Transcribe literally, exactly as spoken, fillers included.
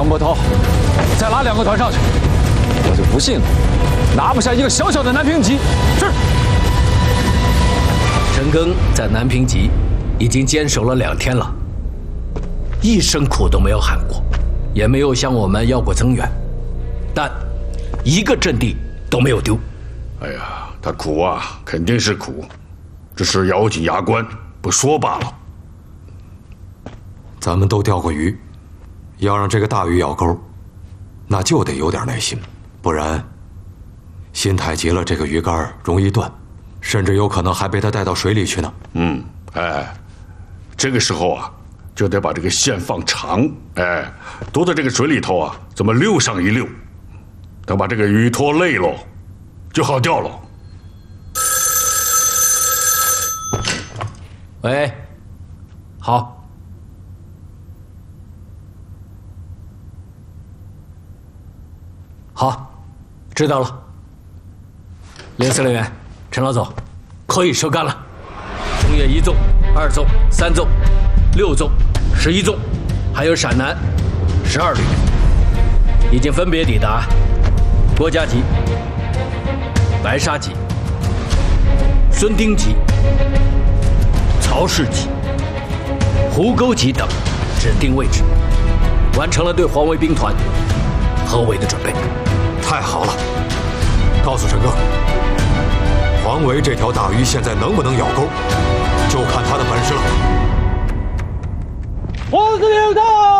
杨伯涛，再拉两个团上去。我就不信了，拿不下一个小小的南平集。是。 陈赓在南平集已经坚守了两天了，一声苦都没有喊过，也没有向我们要过增援，但一个阵地都没有丢。 哎呀，他苦啊，肯定是苦，只是咬紧牙关不说罢了。 咱们都钓过鱼，要让这个大鱼咬钩，那就得有点耐心，不然心太急了，这个鱼竿容易断，甚至有可能还被他带到水里去呢。 嗯，哎，这个时候啊，就得把这个线放长，哎，多在这个水里头啊，怎么溜上一溜，等把这个鱼拖累喽，就好钓喽。 喂，好。好，知道了。连司令员，陈老总，可以收竿了。中野一纵、二纵、三纵、六纵、十一纵，还有陕南十二旅，已经分别抵达郭家集、白沙集、孙丁集、曹氏集、湖沟集等指定位置，完成了对黄维兵团合围的准备。 太好了！告诉陈赓，黄维这条大鱼现在能不能咬钩，就看他的本事了。 黄司令到！